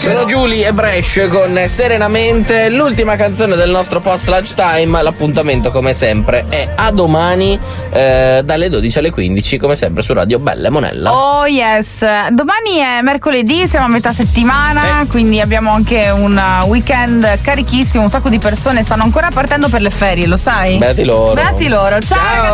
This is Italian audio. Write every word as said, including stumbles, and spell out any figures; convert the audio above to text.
Sono Giulia e Brescia con Serenamente, l'ultima canzone del nostro post lunchtime. L'appuntamento come sempre è a domani eh, dalle dodici alle quindici, come sempre su Radio Bella e Monella. Oh yes, domani è mercoledì, siamo a metà settimana, eh. quindi abbiamo anche un weekend carichissimo, un sacco di persone stanno ancora partendo per le ferie, lo sai? Beati loro. Beati loro, ciao. Ciao.